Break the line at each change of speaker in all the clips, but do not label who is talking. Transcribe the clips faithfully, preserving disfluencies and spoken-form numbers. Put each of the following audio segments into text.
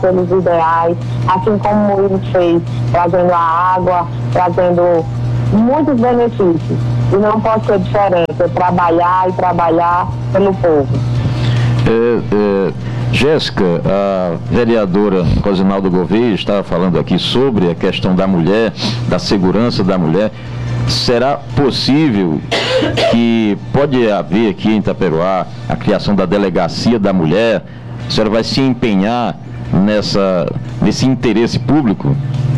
pelos ideais, assim como o Murilo fez, trazendo a água, trazendo muitos benefícios. E não pode ser diferente, é trabalhar e trabalhar pelo povo.
É, é, Jéssica, a vereadora Rosinaldo Gouveia estava falando aqui sobre a questão da mulher, da segurança da mulher. Será possível que pode haver aqui em Itaperoá a criação da delegacia da mulher? A senhora vai se empenhar nessa, nesse interesse público?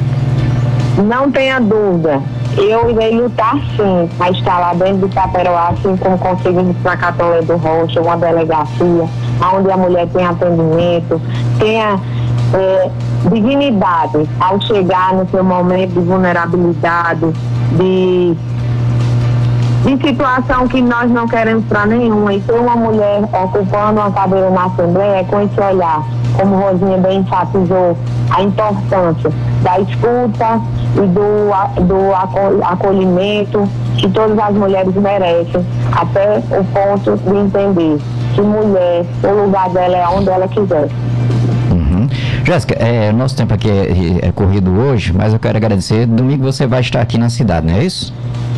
Não tenha dúvida. Eu irei lutar sim para instalar dentro de Itaperoá, assim como conseguimos para Catolé do Rocha, uma delegacia, onde a mulher tenha atendimento, tenha é, dignidade ao chegar no seu momento de vulnerabilidade, de, de situação que nós não queremos para nenhuma. E ter uma mulher ocupando uma cadeira na Assembleia é com esse olhar, como Rosinha bem enfatizou, a importância da escuta e do, do acolhimento que todas as mulheres merecem, até o ponto de entender que mulher, o lugar dela é onde ela quiser.
Uhum. Jéssica, é, nosso tempo aqui é, é corrido hoje, mas eu quero agradecer. Domingo você vai estar aqui na cidade, não é isso?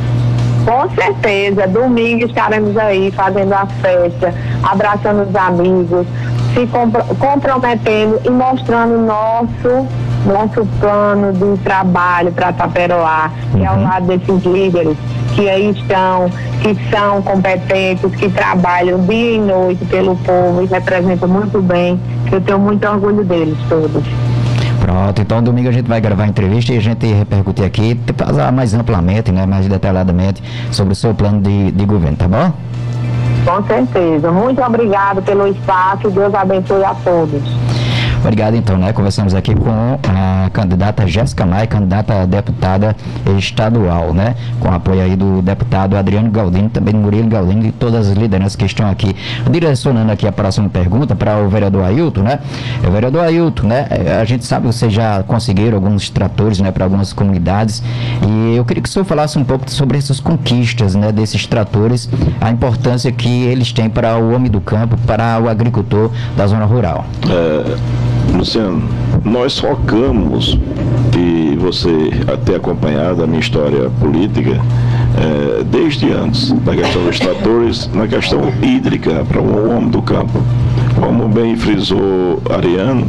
Com certeza, domingo estaremos aí fazendo a festa, abraçando os amigos, se compro- comprometendo e mostrando nosso nosso plano de trabalho para Itaperoá, que é ao lado desses líderes que aí estão, que são competentes, que trabalham dia e noite pelo povo e representam muito bem, que eu tenho muito orgulho deles todos.
Pronto, então domingo a gente vai gravar a entrevista e a gente repercutir aqui, falar mais amplamente, né, mais detalhadamente sobre o seu plano de, de governo, tá bom?
Com certeza. Muito obrigado pelo espaço e Deus abençoe a todos.
Obrigado, então, né? Conversamos aqui com a candidata Jéssica Maia, candidata a deputada estadual, né? Com apoio aí do deputado Adriano Galdino, também do Murilo Galdino e todas as lideranças que estão aqui. Direcionando aqui a próxima pergunta para o vereador Ailton, né? O vereador Ailton, né? A gente sabe que vocês já conseguiram alguns tratores, né? Para algumas comunidades, e eu queria que o senhor falasse um pouco sobre essas conquistas, né? Desses tratores, a importância que eles têm para o homem do campo, para o agricultor da zona rural.
É... Luciano, nós focamos, e você ter acompanhado a minha história política, é, desde antes da questão dos tratores, na questão hídrica para o homem do campo. Como bem frisou Ariano,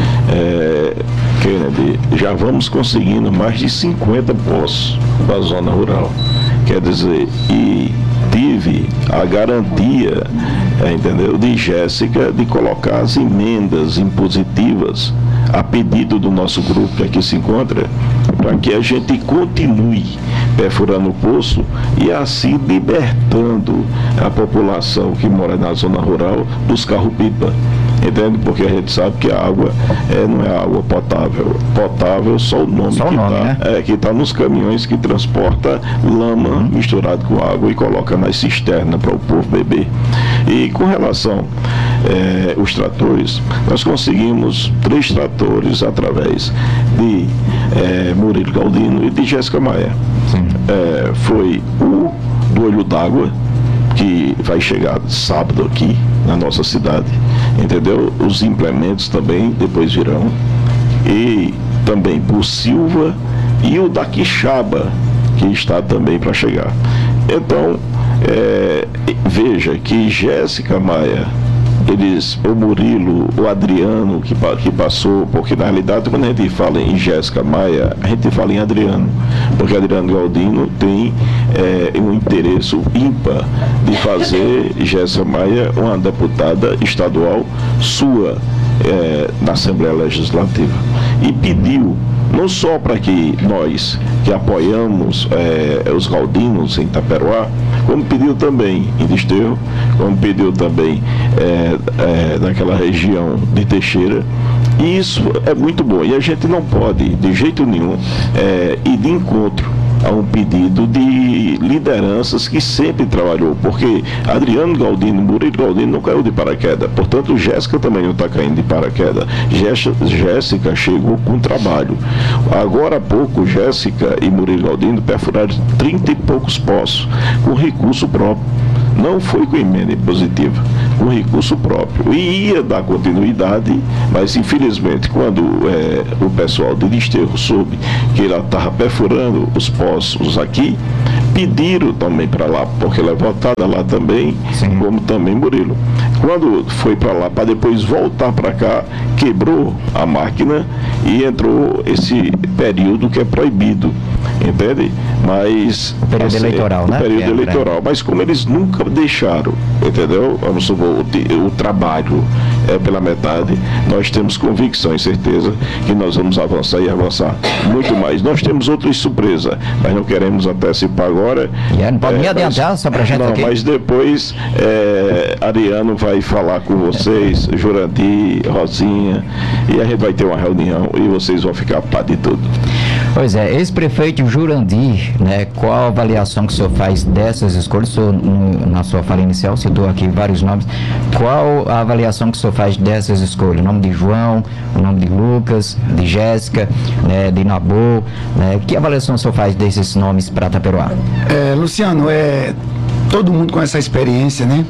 é, Kennedy, já vamos conseguindo mais de cinquenta poços da zona rural. Quer dizer, e tive a garantia, é, entendeu, de Jéssica de colocar as emendas impositivas a pedido do nosso grupo que aqui se encontra, para que a gente continue perfurando o poço e assim libertando a população que mora na zona rural dos carro-pipa. Entende? Porque a gente sabe que a água é, não é água potável. Potável só o nome
só
que
está,
né? é, que tá nos caminhões que transporta lama uhum. misturado com água e coloca nas cisternas para o povo beber. E com relação é, os tratores, nós conseguimos três tratores através de é, Murilo Galdino e de Jéssica Maia. É, foi o do Olho d'Água, que vai chegar sábado aqui na nossa cidade, entendeu? Os implementos também depois virão, e também por Silva e o da Quixaba, que está também para chegar. Então, é, veja que Jéssica Maia, eles, o Murilo, o Adriano que, que passou, porque na realidade quando a gente fala em Jéssica Maia, a gente fala em Adriano, porque Adriano Galdino tem é, um interesse ímpar de fazer Jéssica Maia uma deputada estadual sua é, na Assembleia Legislativa, e pediu não só para que nós que apoiamos é, os galdinos em Itaperoá, como pediu também em Desterro, como pediu também é, é, naquela região de Teixeira. E isso é muito bom. E a gente não pode, de jeito nenhum, é, ir de encontro a um pedido de lideranças que sempre trabalhou, porque Adriano Galdino, Murilo Galdino não caiu de paraquedas, portanto Jéssica também não está caindo de paraquedas. Jéssica chegou com trabalho. Agora há pouco Jéssica e Murilo Galdino perfuraram trinta e poucos poços com recurso próprio. não foi com emenda impositiva, com recurso próprio. E ia dar continuidade, mas infelizmente quando é, o pessoal de Desterro soube que ela estava perfurando os poços aqui, pediram também para lá, porque ela é votada lá também, sim, como também Murilo. Quando foi para lá, para depois voltar para cá, quebrou a máquina e entrou esse período que é proibido, entende? Mas...
Período assim, eleitoral, né?
Período
é,
eleitoral, é. Mas como eles nunca deixaram, entendeu? Vamos supor, o, o trabalho é pela metade, nós temos convicção e certeza que nós vamos avançar e avançar muito mais. Nós temos outras surpresas, mas não queremos antecipar agora.
Yeah, não pode
é,
me adiantar só pra gente
não,
aqui.
Mas depois é, Ariano vai falar com vocês, Jurandir, Rosinha, e a gente vai ter uma reunião e vocês vão ficar a par de tudo.
Pois é, ex-prefeito Jurandir, né, qual a avaliação que o senhor faz dessas escolhas? O senhor, no, na sua fala inicial, citou aqui vários nomes. Qual a avaliação que o senhor faz dessas escolhas? O nome de João, o nome de Lucas, de Jéssica, né, de Nabô, né? Que avaliação o senhor faz desses nomes para Taperoá?
É, Luciano, é todo mundo com essa experiência, né?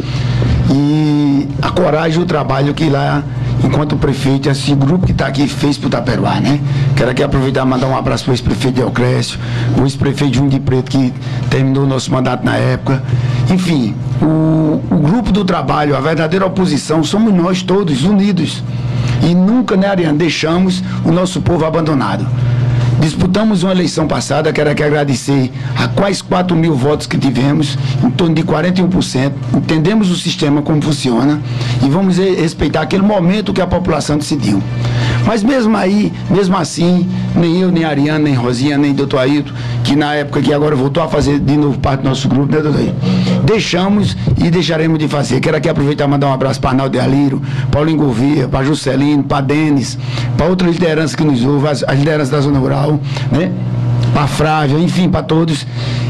E a coragem e o trabalho que lá, enquanto prefeito, esse grupo que está aqui fez para o Taperoá, né? Quero aqui aproveitar e mandar um abraço para o ex-prefeito Eucrécio, o ex-prefeito Júnior de Preto, que terminou o nosso mandato na época. Enfim, o, o grupo do trabalho, a verdadeira oposição, somos nós todos unidos. E nunca, né, Ariane, deixamos o nosso povo abandonado. Disputamos uma eleição passada, quero aqui agradecer a quase quatro mil votos que tivemos, em torno de quarenta e um por cento. Entendemos o sistema, como funciona, e vamos respeitar aquele momento que a população decidiu. Mas mesmo aí, mesmo assim, nem eu, nem a Ariane, nem Rosinha, nem doutor Ailton, que na época que agora voltou a fazer de novo parte do nosso grupo, né, doutor Ailton? Deixamos e deixaremos de fazer. Quero aqui aproveitar e mandar um abraço para Arnaldo de Alírio, Paulinho Gouveia, para Juscelino, para Denis, para outras lideranças que nos ouvem, as, as lideranças da Zona Rural, né? Para Frávia, enfim, para todos.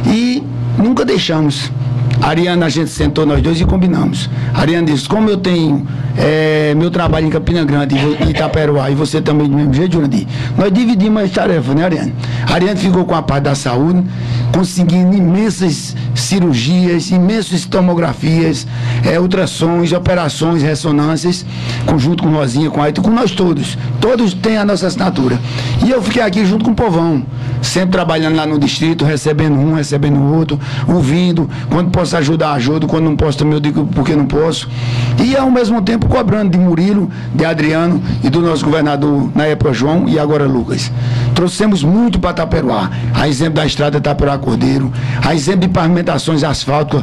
E nunca deixamos. A Ariane, a gente sentou nós dois e combinamos. A Ariane disse, como eu tenho é, meu trabalho em Campina Grande e Itaperoá, e você também do mesmo jeito, Jurandir, nós dividimos as tarefas, né, Ariane? A Ariane ficou com a parte da saúde, conseguindo imensas cirurgias, imensas tomografias, é, ultrassons, operações, ressonâncias, conjunto com Rosinha, com Ailton, com nós todos. Todos têm a nossa assinatura. E eu fiquei aqui junto com o povão, sempre trabalhando lá no distrito, recebendo um, recebendo o outro, ouvindo, quando posso ajudar, ajudo, quando não posso também eu digo porque não posso. E ao mesmo tempo cobrando de Murilo, de Adriano e do nosso governador na época João e agora Lucas. Trouxemos muito para Taperoá, a exemplo da estrada Taperoá Cordeiro, a exemplo de pavimentações asfálticas,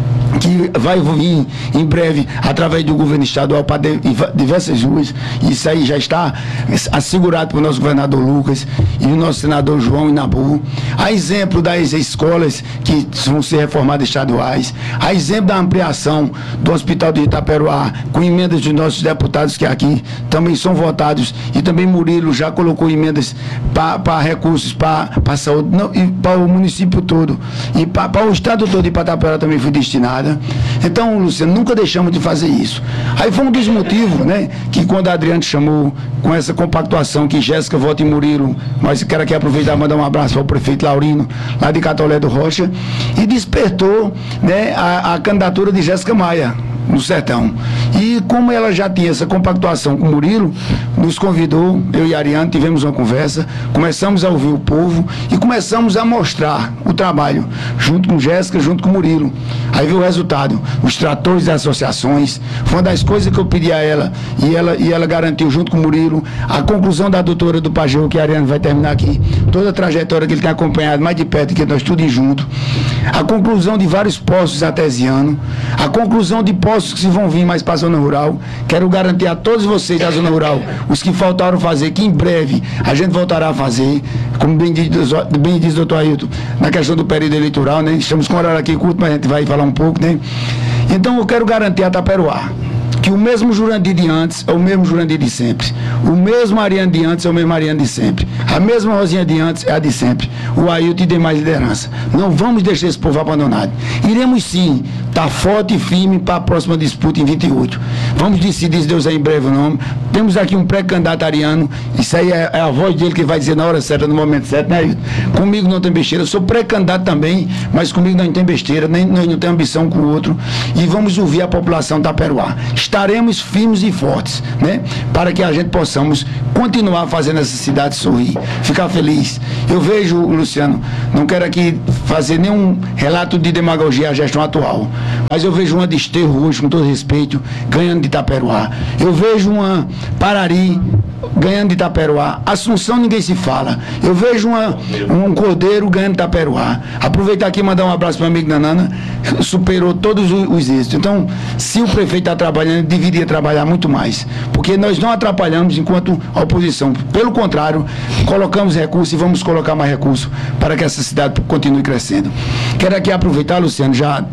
que vai vir em breve através do governo estadual para diversas ruas. Isso aí já está assegurado pelo nosso governador Lucas e o nosso senador João Inabu. A exemplo das escolas que vão ser reformadas estaduais, a exemplo da ampliação do Hospital de Itaperoá, com emendas dos nossos deputados que aqui também são votados, e também Murilo já colocou emendas para recursos para a saúde, não, e para o município todo, e para o estado todo, e para Itaperoá também foi destinado. Então, Luciano, nunca deixamos de fazer isso. Aí foi um dos motivos, né, que quando a Adriane chamou com essa compactuação que Jéssica vota em Murilo, mas quero aqui aproveitar e mandar um abraço ao prefeito Laurino, lá de Catolé do Rocha, e despertou, né, a, a candidatura de Jéssica Maia no Sertão. E como ela já tinha essa compactuação com o Murilo, nos convidou, eu e a Ariane tivemos uma conversa, começamos a ouvir o povo e começamos a mostrar o trabalho, junto com Jéssica, junto com o Murilo. Aí veio o resultado, os tratores das associações, foi uma das coisas que eu pedi a ela, e ela, e ela garantiu junto com o Murilo, a conclusão da doutora do Pajéu, que a Ariane vai terminar aqui, toda a trajetória que ele tem acompanhado mais de perto, que nós tudo junto, a conclusão de vários postos artesianos, a conclusão de postos que se vão vir mais para a zona rural. Quero garantir a todos vocês da zona rural, os que faltaram fazer, que em breve a gente voltará a fazer, como bem diz, bem diz o doutor Ailton, na questão do período eleitoral, né? Estamos com horário aqui curto, mas a gente vai falar um pouco, né? Então eu quero garantir a Taperoá que o mesmo Jurandir de antes é o mesmo Jurandir de sempre. O mesmo Ariane de antes é o mesmo Ariane de sempre. A mesma Rosinha de antes é a de sempre. O Ailton e demais liderança. Não vamos deixar esse povo abandonado. Iremos sim está forte e firme para a próxima disputa em vinte e oito. Vamos decidir, se Deus é em breve o nome. Temos aqui um pré-candidato ariano, isso aí é, é a voz dele que vai dizer na hora certa, no momento certo, né, Ailton? Comigo não tem besteira, eu sou pré-candidato também, mas comigo não tem besteira, nem nós não temos ambição com o outro, e vamos ouvir a população da Taperoá. Estaremos firmes e fortes, né, para que a gente possamos continuar fazendo essa cidade sorrir, ficar feliz. Eu vejo, Luciano, não quero aqui fazer nenhum relato de demagogia à gestão atual, mas eu vejo uma Desterro hoje, com todo respeito, ganhando de Taperoá. Eu vejo uma Parari ganhando de Taperoá. Assunção ninguém se fala. Eu vejo uma, um Cordeiro ganhando de Taperoá. Aproveitar aqui e mandar um abraço para o amigo Nanana, superou todos os, os êxitos. Então, se o prefeito está trabalhando, ele deveria trabalhar muito mais, porque nós não atrapalhamos enquanto oposição. Pelo contrário, colocamos recursos e vamos colocar mais recursos para que essa cidade continue crescendo. Quero aqui aproveitar, Luciano, já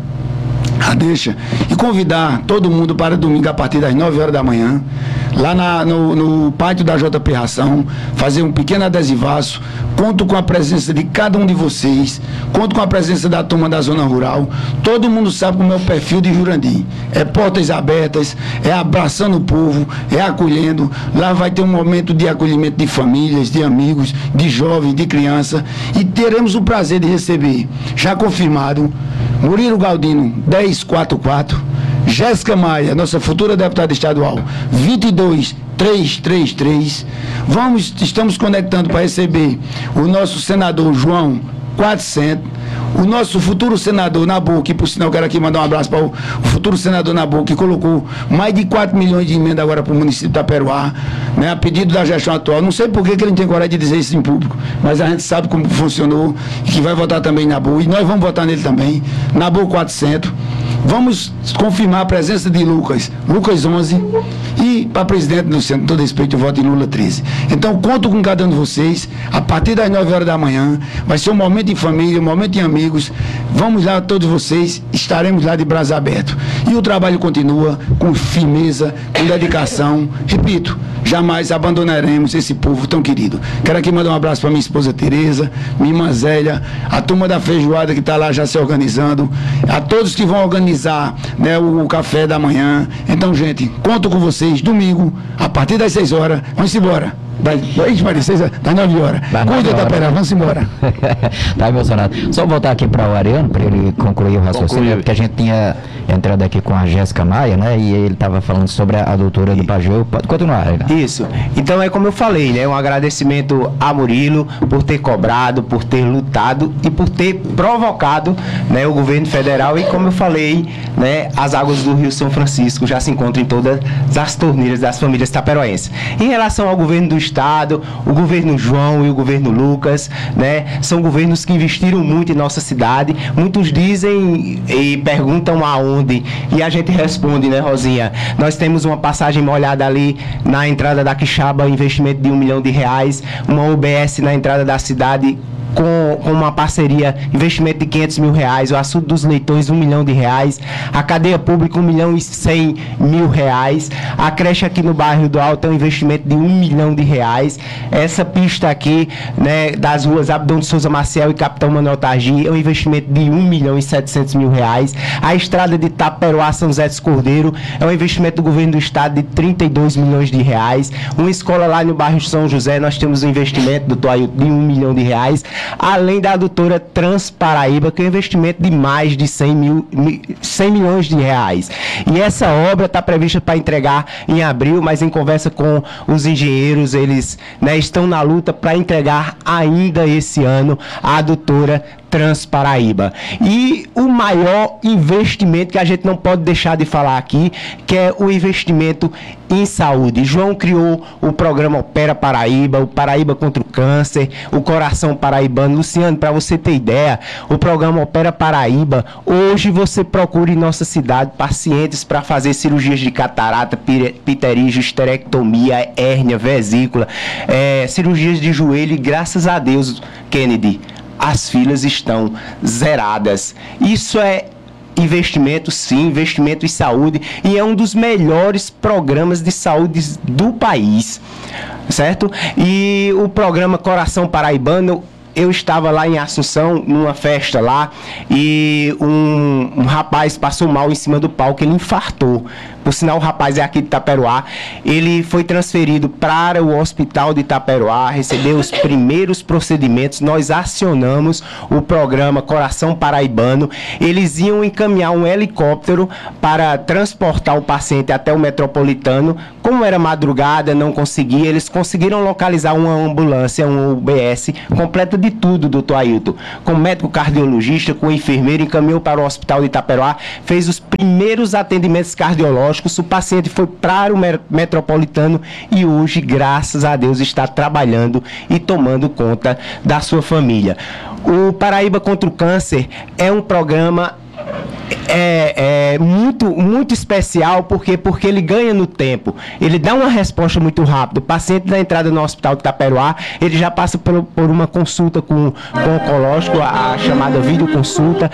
a deixa, e convidar todo mundo para domingo a partir das nove horas da manhã, lá na, no, no pátio da J P Ração, fazer um pequeno adesivaço. Conto com a presença de cada um de vocês, conto com a presença da turma da zona rural. Todo mundo sabe como é o perfil de Jurandir, é portas abertas, é abraçando o povo, é acolhendo. Lá vai ter um momento de acolhimento de famílias, de amigos, de jovens, de criança, e teremos o prazer de receber, já confirmado, Murilo Galdino, dez quarenta e quatro, Jéssica Maia, nossa futura deputada estadual, vinte e dois trezentos e trinta e três. Vamos, estamos conectando para receber o nosso senador João, quatrocentos. O nosso futuro senador Nabuco, que por sinal quero aqui mandar um abraço para o, o futuro senador Nabuco, que colocou mais de quatro milhões de emenda agora para o município de Taperoá, né, a pedido da gestão atual. Não sei por que, que ele não tem coragem de dizer isso em público, mas a gente sabe como funcionou e que vai votar também Nabuco, e nós vamos votar nele também. Nabuco quatrocentos. Vamos confirmar a presença de Lucas, Lucas onze, e para presidente do centro, todo respeito, eu voto em Lula treze. Então, conto com cada um de vocês, a partir das nove horas da manhã, vai ser um momento em família, um momento em amigos. Vamos lá, todos vocês, estaremos lá de braço aberto. E o trabalho continua com firmeza, com dedicação. Repito, jamais abandonaremos esse povo tão querido. Quero aqui mandar um abraço para minha esposa Tereza, minha irmã Zélia, a turma da feijoada que está lá já se organizando, a todos que vão organizar, né, o, o café da manhã. Então, gente, conto com vocês domingo, a partir das seis horas. Vamos embora. Das, das, seis, das nove horas. Cuida da pera, vamos embora.
Tá emocionado. Só voltar aqui para o Ariano, para ele concluir o raciocínio, porque a gente tinha entrado aqui com a Jéssica Maia, né? E ele estava falando sobre a, a doutora do Pajô. Pode continuar, Ariano.
Isso. Então é como eu falei, né? Um agradecimento a Murilo por ter cobrado, por ter lutado e por ter provocado, né, o governo federal. E como eu falei, né, as águas do Rio São Francisco já se encontram em todas as torneiras das famílias taperoenses. Em relação ao governo do Estado, o governo João e o governo Lucas, né, são governos que investiram muito em nossa cidade. Muitos dizem e perguntam aonde, e a gente responde, né, Rosinha? Nós temos uma passagem molhada ali na entrada da Quixaba, investimento de um milhão de reais, uma U B S na entrada da cidade, Com, com uma parceria, investimento de quinhentos mil reais, o Açude dos Leitões, um milhão de reais, a cadeia pública, um milhão e cem mil reais, a creche aqui no bairro do Alto é um investimento de um milhão de reais, essa pista aqui, né, das ruas Abdão de Souza Maciel e Capitão Manuel Targi é um investimento de um milhão e setecentos mil reais, a estrada de Taperoá São José dos Cordeiro é um investimento do governo do estado de trinta e dois milhões de reais, uma escola lá no bairro São José, nós temos um investimento, doutor Ailton, de um milhão de reais, além da adutora Transparaíba, que é um investimento de mais de cem milhões de reais. E essa obra está prevista para entregar em abril, mas em conversa com os engenheiros, eles, né, estão na luta para entregar ainda esse ano a adutora Transparaíba. E o maior investimento que a gente não pode deixar de falar aqui, que é o investimento em saúde. João criou o programa Opera Paraíba, o Paraíba contra o Câncer, o Coração Paraibano. Luciano, para você ter ideia, o programa Opera Paraíba, hoje você procura em nossa cidade pacientes para fazer cirurgias de catarata, pterígio, esterectomia, hérnia, vesícula, é, cirurgias de joelho, e graças a Deus, Kennedy, as filas estão zeradas. Isso é investimento, sim, investimento em saúde, e é um dos melhores programas de saúde do país, certo? E o programa Coração Paraibano, eu estava lá em Assunção, numa festa lá, e um, um rapaz passou mal em cima do palco, ele infartou. Por sinal, o rapaz é aqui de Itaperuá. Ele foi transferido para o hospital de Itaperuá, recebeu os primeiros procedimentos. Nós acionamos o programa Coração Paraibano. Eles iam encaminhar um helicóptero para transportar o paciente até o Metropolitano. Como era madrugada, não conseguia. Eles conseguiram localizar uma ambulância, um U B S, completa de tudo, doutor Ailton. Com médico cardiologista, com enfermeiro, encaminhou para o hospital de Itaperuá, fez os primeiros atendimentos cardiológicos. O paciente foi para o Metropolitano e hoje, graças a Deus, está trabalhando e tomando conta da sua família. O Paraíba contra o Câncer é um programa É, é muito, muito especial, porque, porque ele ganha no tempo, ele dá uma resposta muito rápida. O paciente da entrada no hospital de Itaperuá, ele já passa por, por uma consulta com, com o oncológico, a, a chamada videoconsulta.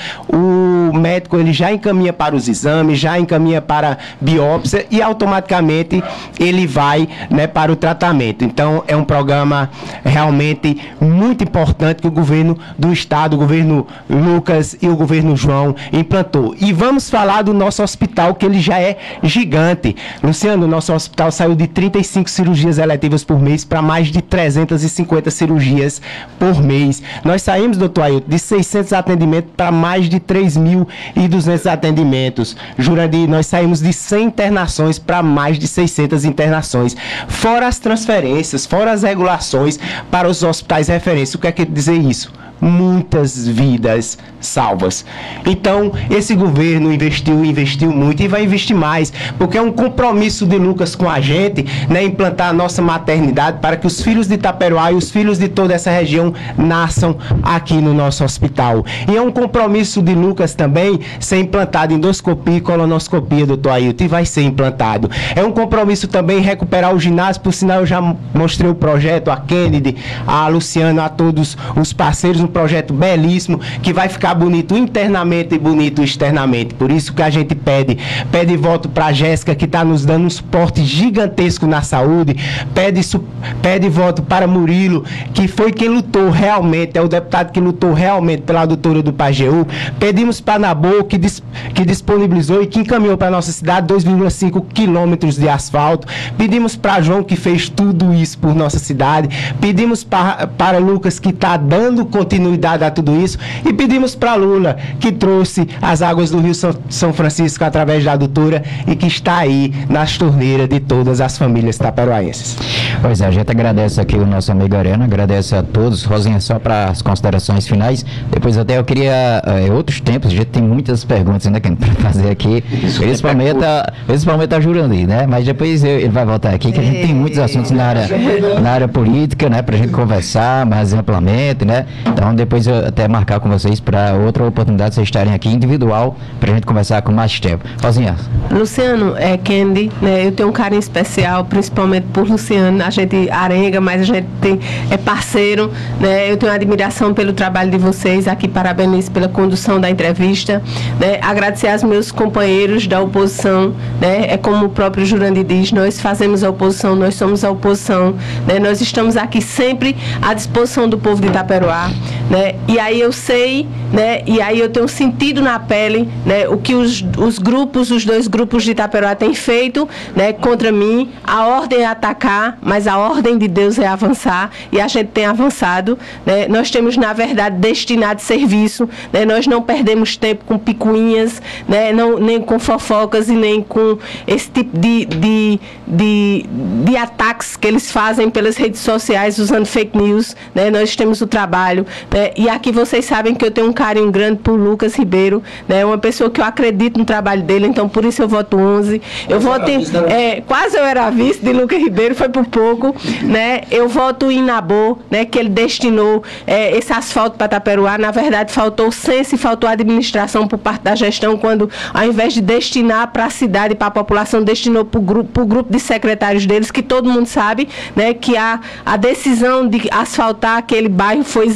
O médico ele já encaminha para os exames, já encaminha para biópsia e automaticamente ele vai, né, para o tratamento. Então é um programa realmente muito importante que o governo do estado, o governo Lucas e o governo João implantou. E vamos falar do nosso hospital, que ele já é gigante. Luciano, o nosso hospital saiu de trinta e cinco cirurgias eletivas por mês para mais de trezentas e cinquenta cirurgias por mês. Nós saímos, doutor Ailton, de seiscentos atendimentos para mais de três mil e duzentos atendimentos. Jurandir, nós saímos de cem internações para mais de seiscentas internações. Fora as transferências, fora as regulações para os hospitais referência. O que é que quer dizer isso? Muitas vidas salvas. Então, esse governo investiu, investiu muito e vai investir mais, porque é um compromisso de Lucas com a gente, né, implantar a nossa maternidade para que os filhos de Itaperuá e os filhos de toda essa região nasçam aqui no nosso hospital. E é um compromisso de Lucas também ser implantado endoscopia e colonoscopia, doutor Ailton, e vai ser implantado. É um compromisso também recuperar o ginásio, por sinal eu já mostrei o projeto, a Kennedy, a Luciana, a todos os parceiros, um projeto belíssimo que vai ficar bonito internamente e bonito externamente. Por isso que a gente pede, pede voto para a Jéssica, que está nos dando um suporte gigantesco na saúde, pede, pede voto para Murilo, que foi quem lutou realmente, é o deputado que lutou realmente pela doutora do Pajeú. Pedimos para Nabô, que, dis, que disponibilizou e que encaminhou para a nossa cidade dois vírgula cinco quilômetros de asfalto. Pedimos para João, que fez tudo isso por nossa cidade. Pedimos para, para Lucas, que está dando continuidade a tudo isso, e pedimos para Lula, que trouxe as águas do Rio São, São Francisco através da doutora e que está aí nas torneiras de todas as famílias taperoaenses.
Pois é, a gente agradece aqui o nosso amigo Arena, agradece a todos. Rosinha, só para as considerações finais, depois até eu queria, em outros tempos, a gente tem muitas perguntas ainda que para fazer aqui, principalmente a, principalmente a Jurandir, né, mas depois eu, ele vai voltar aqui, que a gente tem muitos assuntos na área, na área política, né, para a gente conversar mais amplamente, né. Então depois eu até marcar com vocês para outra oportunidade, vocês estarem aqui individual, para a gente conversar com mais tempo. Rosinha.
Luciano, é Candy, né, eu tenho um carinho especial, principalmente por Luciano, a gente arenga, mas a gente tem, é parceiro, né, eu tenho admiração pelo trabalho de vocês, aqui parabenizo pela condução da entrevista, né, agradecer aos meus companheiros da oposição, né, é como o próprio Jurandir diz, nós fazemos a oposição, nós somos a oposição, né, nós estamos aqui sempre à disposição do povo de Itaperuá, né, e aí eu sei, né, e aí eu tenho sentido na pele, né, o que os, os grupos, os dois grupos de Itaperuá têm feito, né, contra mim. A ordem é atacar, mas a ordem de Deus é avançar, e a gente tem avançado, né, nós temos na verdade destinado serviço, né, nós não perdemos tempo com picuinhas, né, não, nem com fofocas e nem com esse tipo de, de, de, de ataques que eles fazem pelas redes sociais usando fake news, né, nós temos o trabalho, né, e aqui vocês sabem que eu tenho um carinho grande por Lucas Ribeiro, né, uma pessoa que eu acredito no trabalho dele, então por isso eu voto onze, eu voto em, é, quase eu era vice de Lucas Ribeiro, foi por pouco, né, eu voto em Nabô, né, que ele destinou é, esse asfalto para Itaperuá, na verdade faltou senso e faltou administração por parte da gestão, quando ao invés de destinar para a cidade, para a população, destinou para o grupo, grupo de secretários deles, que todo mundo sabe, né, que a, a decisão de asfaltar aquele bairro foi exatamente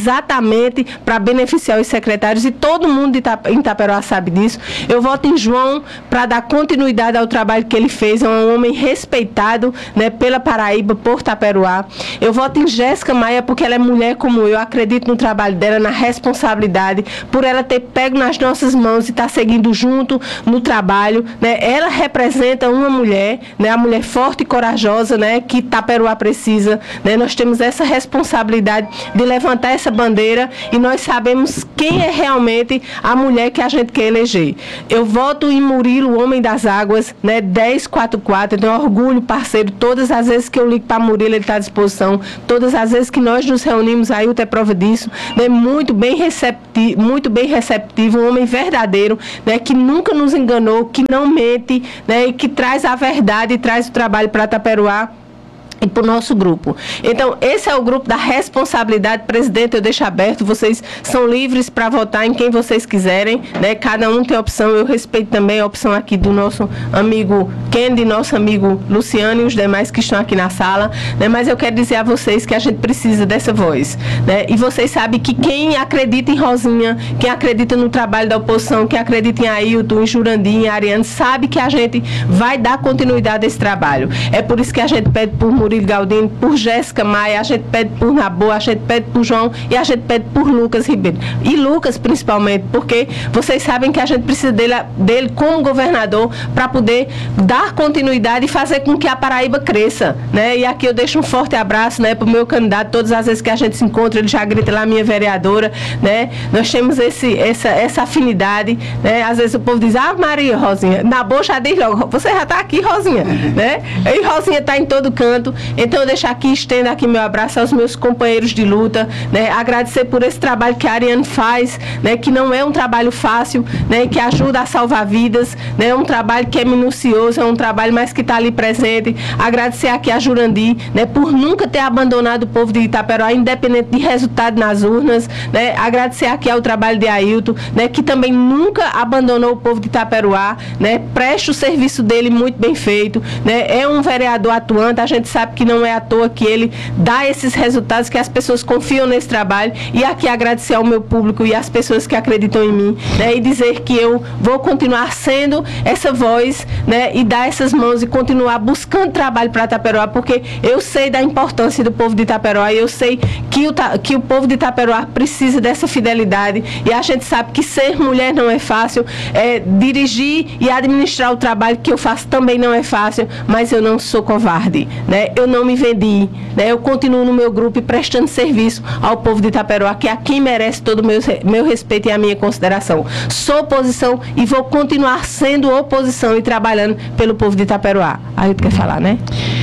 somente para beneficiar os secretários, e todo mundo de Ita- em Itaperoá sabe disso. Eu voto em João para dar continuidade ao trabalho que ele fez, é um homem respeitado, né, pela Paraíba, por Itaperoá. Eu voto em Jéssica Maia porque ela é mulher como eu, eu acredito no trabalho dela, na responsabilidade, por ela ter pego nas nossas mãos e estar tá seguindo junto no trabalho, né? Ela representa uma mulher, né, a mulher forte e corajosa, né, que Itaperoá precisa, né? Nós temos essa responsabilidade de levantar essa bandeira e nós sabemos quem é realmente a mulher que a gente quer eleger. Eu voto em Murilo, o homem das águas, né, dez quarenta e quatro, eu tenho orgulho, parceiro, todas as vezes que eu ligo para Murilo, ele está à disposição, todas as vezes que nós nos reunimos, aí é prova disso, né, muito bem receptivo, muito bem receptivo, um homem verdadeiro, né, que nunca nos enganou, que não mente, né, e que traz a verdade e traz o trabalho para Itaperoá e para o nosso grupo. Então, esse é o grupo da responsabilidade. Presidente, eu deixo aberto, vocês são livres para votar em quem vocês quiserem, né? Cada um tem opção, eu respeito também a opção aqui do nosso amigo Kendi, nosso amigo Luciano e os demais que estão aqui na sala, né? Mas eu quero dizer a vocês que a gente precisa dessa voz, né? E vocês sabem que quem acredita em Rosinha, quem acredita no trabalho da oposição, quem acredita em Ailton, em Jurandir, em Ariane, sabe que a gente vai dar continuidade a esse trabalho. É por isso que a gente pede por Murilo Galdino, por Jéssica Maia, a gente pede por Nabô, a gente pede por João e a gente pede por Lucas Ribeiro. E Lucas, principalmente, porque vocês sabem que a gente precisa dele, dele como governador para poder dar continuidade e fazer com que a Paraíba cresça, né? E aqui eu deixo um forte abraço, né, para o meu candidato. Todas as vezes que a gente se encontra, ele já grita lá, minha vereadora, né? Nós temos esse, essa, essa afinidade, né? Às vezes o povo diz, ah, Maria, Rosinha, Nabô já diz logo, você já está aqui, Rosinha, né? E Rosinha está em todo canto. Então eu deixo aqui, estendo aqui meu abraço aos meus companheiros de luta, né? Agradecer por esse trabalho que a Ariane faz, né? Que não é um trabalho fácil, né? Que ajuda a salvar vidas, né? É um trabalho que é minucioso, é um trabalho mais que está ali presente. Agradecer aqui a Jurandir, né? Por nunca ter abandonado o povo de Itaperoá, independente de resultado nas urnas, né? Agradecer aqui ao trabalho de Ailton, né? Que também nunca abandonou o povo de Itaperoá, né? Presta o serviço dele muito bem feito, né? É um vereador atuante, a gente sabe que não é à toa que ele dá esses resultados, que as pessoas confiam nesse trabalho. E aqui agradecer ao meu público e às pessoas que acreditam em mim, né, e dizer que eu vou continuar sendo essa voz, né, e dar essas mãos e continuar buscando trabalho para Itaperoá, porque eu sei da importância do povo de Itaperoá e eu sei que o, que o povo de Itaperoá precisa dessa fidelidade, e a gente sabe que ser mulher não é fácil, é, dirigir e administrar o trabalho que eu faço também não é fácil, mas eu não sou covarde, né? Eu não me vendi, né? Eu continuo no meu grupo e prestando serviço ao povo de Itaperoá, que é a quem merece todo o meu, meu respeito e a minha consideração. Sou oposição e vou continuar sendo oposição e trabalhando pelo povo de Itaperoá. Aí tu quer falar, né?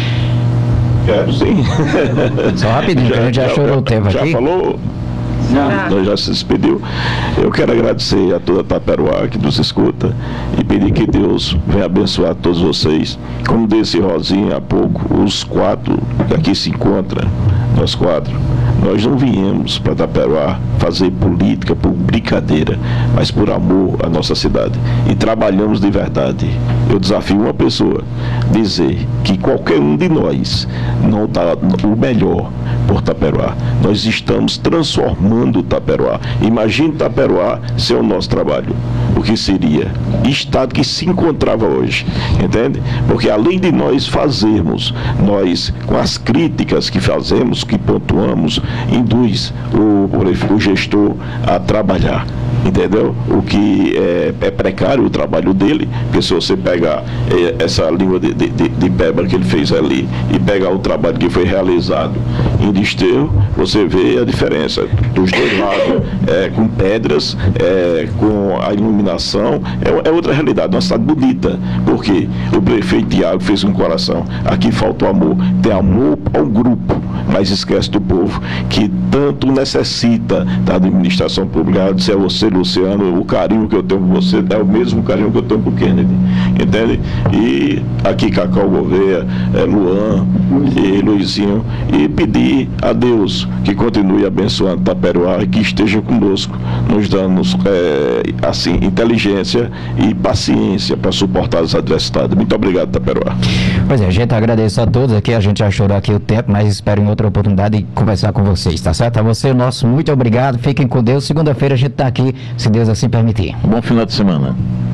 Quero sim.
Só rapidinho, que a gente já chorou o tempo
já
aqui.
Já falou?
Já.
Nós já se despediu. Eu quero agradecer a toda a Itaperoá que nos escuta e pedir que Deus venha abençoar todos vocês. Como disse Rosinha há pouco, os quatro que aqui se encontram, nós quatro, nós não viemos para Itaperoá fazer política por brincadeira, mas por amor à nossa cidade. E trabalhamos de verdade. Eu desafio uma pessoa dizer que qualquer um de nós não dá o melhor por Itaperoá. Nós estamos transformando Itaperoá. Imagine Itaperoá ser o nosso trabalho. O que seria? Estado que se encontrava hoje. Entende? Porque além de nós fazermos, nós, com as críticas que fazemos, que pontuamos, induz o, o gestor a trabalhar. Entendeu? O que é, é precário o trabalho dele, porque se você pegar é, essa língua de, de, de pedra que ele fez ali e pegar o trabalho que foi realizado em Desterro, você vê a diferença dos dois lados, é, com pedras, é, com a iluminação, é, é outra realidade, uma cidade bonita, porque o prefeito Tiago fez um coração, aqui falta o amor, tem amor ao grupo, mas esquece do povo, que tanto necessita da administração pública. Se é você, Luciano, o carinho que eu tenho por você é o mesmo carinho que eu tenho por Kennedy, entende? E aqui Cacau Gouveia, é, Luan e Luizinho, e pedir a Deus que continue abençoando Itaperoá e que esteja conosco, nos dando é, assim, inteligência e paciência para suportar as adversidades. Muito obrigado, Itaperoá.
Pois é, a gente agradece a todos aqui, a gente já chorou aqui o tempo, mas espero em outro outra oportunidade de conversar com vocês, tá certo? A você, nosso muito obrigado, fiquem com Deus. Segunda-feira a gente está aqui, se Deus assim permitir.
Bom final de semana.